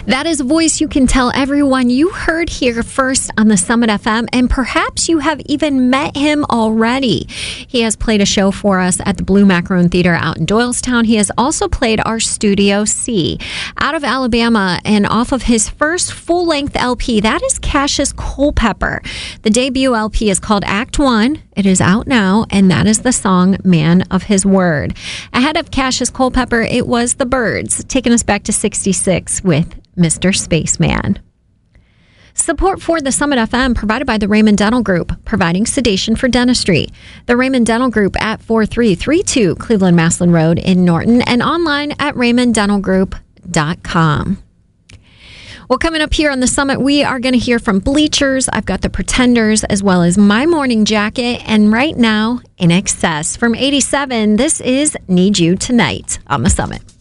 That is a voice you can tell everyone you heard here first on the Summit FM, and perhaps you have even met him already. He has played a show for us at the Blue Macaroon Theater out in Doylestown. He has also played our Studio C out of Alabama, and off of his first full-length LP, that is Cassius Culpepper. The debut LP is called Act One. It is out now, and that is the song Man of His Word. Ahead of Cassius Culpepper, it was the Byrds, taking us back to 66 with Mr. Spaceman. Support for the Summit FM provided by the Raymond Dental Group, providing sedation for dentistry. The Raymond Dental Group at 4332 Cleveland Maslin Road in Norton, and online at raymonddentalgroup.com. Well, coming up here on the Summit, we are going to hear from Bleachers. I've got the Pretenders, as well as My Morning Jacket, and right now, In Excess. From 87, this is Need You Tonight on the Summit.